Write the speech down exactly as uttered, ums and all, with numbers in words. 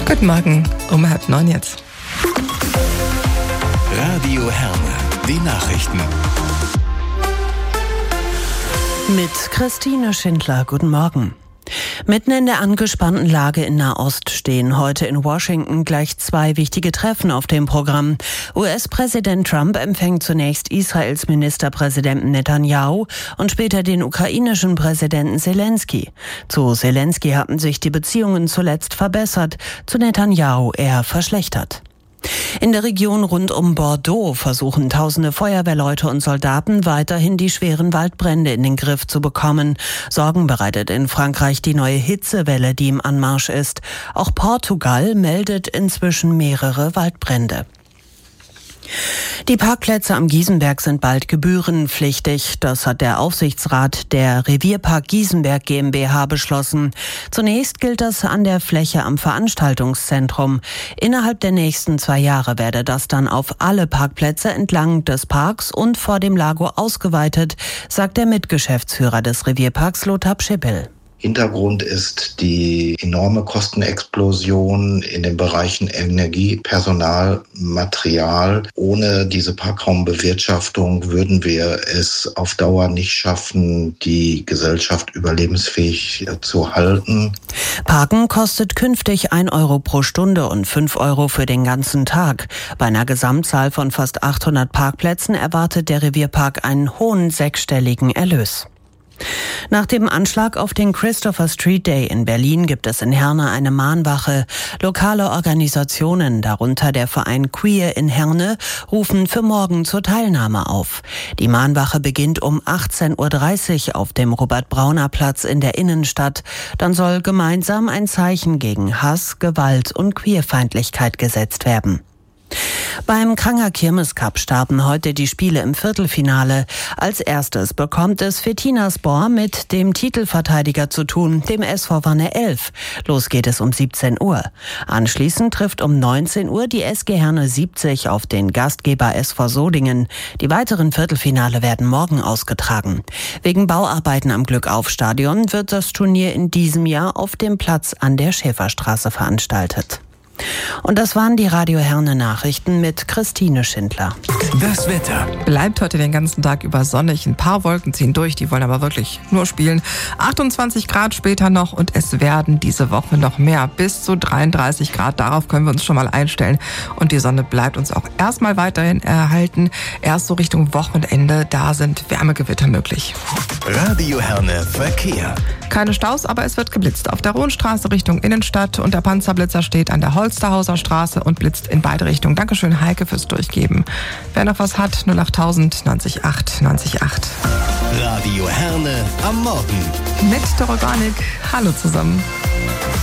Guten Morgen, um halb neun jetzt. Radio Herne, die Nachrichten. Mit Christine Schindler, guten Morgen. Mitten in der angespannten Lage in Nahost stehen heute in Washington gleich zwei wichtige Treffen auf dem Programm. U S-Präsident Trump empfängt zunächst Israels Ministerpräsidenten Netanyahu und später den ukrainischen Präsidenten Zelensky. Zu Zelensky hatten sich die Beziehungen zuletzt verbessert, zu Netanyahu eher verschlechtert. In der Region rund um Bordeaux versuchen tausende Feuerwehrleute und Soldaten weiterhin die schweren Waldbrände in den Griff zu bekommen. Sorgen bereitet in Frankreich die neue Hitzewelle, die im Anmarsch ist. Auch Portugal meldet inzwischen mehrere Waldbrände. Die Parkplätze am Giesenberg sind bald gebührenpflichtig. Das hat der Aufsichtsrat der Revierpark Giesenberg GmbH beschlossen. Zunächst gilt das an der Fläche am Veranstaltungszentrum. Innerhalb der nächsten zwei Jahre werde das dann auf alle Parkplätze entlang des Parks und vor dem Lago ausgeweitet, sagt der Mitgeschäftsführer des Revierparks Lothar Pschipel. Hintergrund ist die enorme Kostenexplosion in den Bereichen Energie, Personal, Material. Ohne diese Parkraumbewirtschaftung würden wir es auf Dauer nicht schaffen, die Gesellschaft überlebensfähig zu halten. Parken kostet künftig ein Euro pro Stunde und fünf Euro für den ganzen Tag. Bei einer Gesamtzahl von fast achthundert Parkplätzen erwartet der Revierpark einen hohen sechsstelligen Erlös. Nach dem Anschlag auf den Christopher Street Day in Berlin gibt es in Herne eine Mahnwache. Lokale Organisationen, darunter der Verein Queer in Herne, rufen für morgen zur Teilnahme auf. Die Mahnwache beginnt um achtzehn Uhr dreißig auf dem Robert-Brauner-Platz in der Innenstadt. Dann soll gemeinsam ein Zeichen gegen Hass, Gewalt und Queerfeindlichkeit gesetzt werden. Beim Kranger Kirmes-Cup starten heute die Spiele im Viertelfinale. Als erstes bekommt es Fetinaspor mit dem Titelverteidiger zu tun, dem S V Wanne elf. Los geht es um siebzehn Uhr. Anschließend trifft um neunzehn Uhr die S G Herne siebzig auf den Gastgeber S V Sodingen. Die weiteren Viertelfinale werden morgen ausgetragen. Wegen Bauarbeiten am Glückauf-Stadion wird das Turnier in diesem Jahr auf dem Platz an der Schäferstraße veranstaltet. Und das waren die Radio Herne Nachrichten mit Christine Schindler. Das Wetter Bleibt heute den ganzen Tag über sonnig. Ein paar Wolken ziehen durch, die wollen aber wirklich nur spielen. achtundzwanzig Grad später noch und es werden diese Woche noch mehr. Bis zu dreiunddreißig Grad, darauf können wir uns schon mal einstellen. Und die Sonne bleibt uns auch erstmal weiterhin erhalten. Erst so Richtung Wochenende, da sind Wärmegewitter möglich. Radio Herne Verkehr. Keine Staus, aber es wird geblitzt. Auf der Rohnstraße Richtung Innenstadt und der Panzerblitzer steht an der Holsterhauser Straße und blitzt in beide Richtungen. Dankeschön, Heike, fürs Durchgeben. Wer noch was hat, null acht tausend neunzig acht neunzig acht. Radio Herne am Morgen. Mit der Organik. Hallo zusammen.